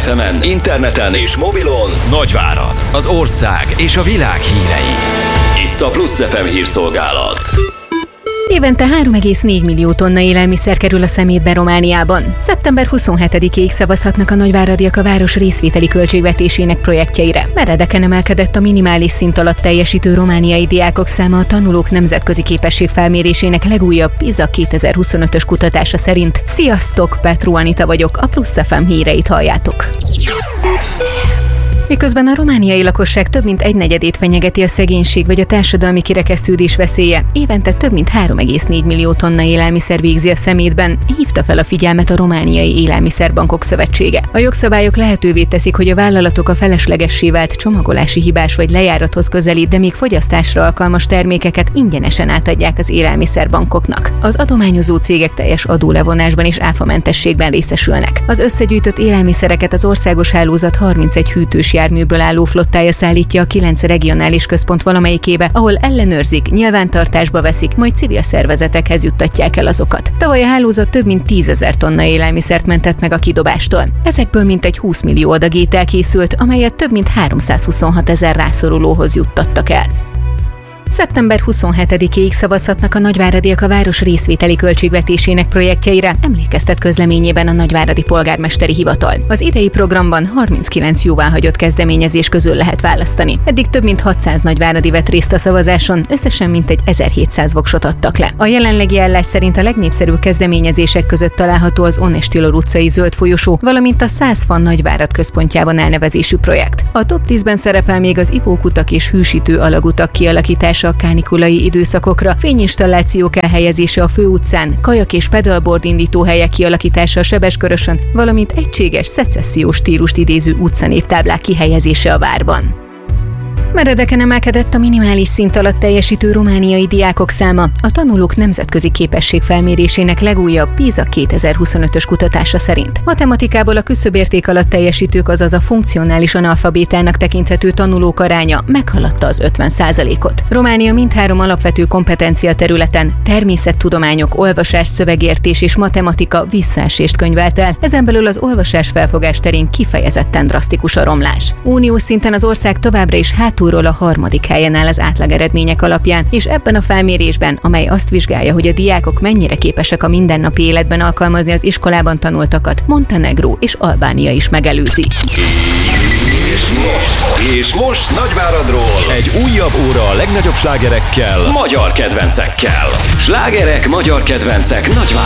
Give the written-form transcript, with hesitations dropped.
FM-en, interneten és mobilon Nagyvárad, az ország és a világ hírei. Itt a Plusz FM hírszolgálat. Évente 3,4 millió tonna élelmiszer kerül a szemétbe Romániában. Szeptember 27-ig szavazhatnak a nagyváradiak a város részvételi költségvetésének projektjeire. Meredeken emelkedett a minimális szint alatt teljesítő romániai diákok száma a tanulók nemzetközi képességfelmérésének legújabb PISA 2025-ös kutatása szerint. Sziasztok, Petru Anita vagyok, a Plusz FM híreit halljátok. Miközben a romániai lakosság több mint 1/4 fenyegeti a szegénység vagy a társadalmi kirekesztődés veszélye, évente több mint 3,4 millió tonna élelmiszer végzi a szemétben, hívta fel a figyelmet a Romániai Élelmiszerbankok Szövetsége. A jogszabályok lehetővé teszik, hogy a vállalatok a feleslegessé vált csomagolási hibás vagy lejárathoz közeli, de még fogyasztásra alkalmas termékeket ingyenesen átadják az élelmiszerbankoknak. Az adományozó cégek teljes adólevonásban és áfamentességben részesülnek. Az összegyűjtött élelmiszereket az országos hálózat 31 hűtős járműből álló flottája szállítja a 9 regionális központ valamelyikébe, ahol ellenőrzik, nyilvántartásba veszik, majd civil szervezetekhez juttatják el azokat. Tavaly a hálózat több mint 10 000 tonna élelmiszert mentett meg a kidobástól. Ezekből mintegy 20 millió adag étel készült, amelyet több mint 326 000 rászorulóhoz juttattak el. Szeptember 27-ig szavazhatnak a nagyváradiak a város részvételi költségvetésének projektjeire, emlékeztet közleményében a nagyváradi polgármesteri hivatal. Az idei programban 39 jóváhagyott kezdeményezés közül lehet választani. Eddig több mint 600 nagyváradi vett részt a szavazáson, összesen mintegy 1700 voksot adtak le. A jelenlegi állás szerint a legnépszerűbb kezdeményezések között található az Onestillor utcai zöld folyosó, valamint a 100 Fan Nagyvárad központjában elnevezésű projekt. A top 10-ben szerepel még az ivókutak és hűsítő alagutak kialakítása a kánikulai időszakokra, fényinstallációk elhelyezése a főutcán, kajak és pedalboard indítóhelyek kialakítása a Sebeskörösön, valamint egységes szecessziós stílust idéző utcanévtáblák kihelyezése a várban. Meredeken emelkedett a minimális szint alatt teljesítő romániai diákok száma, a tanulók nemzetközi képességfelmérésének legújabb PISA 2025-ös kutatása szerint. Matematikából a küszöbérték alatt teljesítők, azaz a funkcionális analfabétának tekinthető tanulók aránya meghaladta az 50%-ot. Románia mindhárom alapvető kompetencia területen, természettudományok, olvasás, szövegértés és matematika visszaesést könyvelt el, ezen belül az olvasás felfogás terén kifejezetten drasztikus a romlás. Uniós szinten az ország továbbra is hátulról a 3. helyen áll az átlageredmények alapján, és ebben a felmérésben, amely azt vizsgálja, hogy a diákok mennyire képesek a mindennapi életben alkalmazni az iskolában tanultakat, Montenegró és Albánia is megelőzi. És most Nagyváradról egy újabb óra a legnagyobb slágerekkel, magyar kedvencekkel. Slágerek, magyar kedvencek, Nagyvárad.